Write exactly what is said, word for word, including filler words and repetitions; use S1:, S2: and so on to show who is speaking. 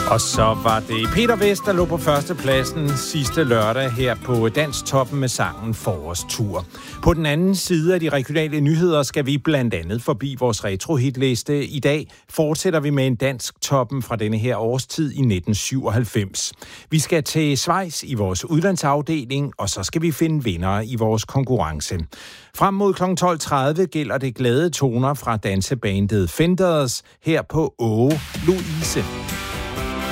S1: Og så var det Peter Vest, der lå på førstepladsen sidste lørdag her på Danstoppen med sangen Forårstur. På den anden side af de regionale nyheder skal vi blandt andet forbi vores retrohitliste. I dag fortsætter vi med en dansk toppen fra denne her årstid i nitten syvoghalvfems. Vi skal til Schweiz i vores udlandsafdeling, og så skal vi finde vindere i vores konkurrence. Frem mod klokken tolv tredive gælder det glade toner fra dansebandet Fenders her på Åge Louise.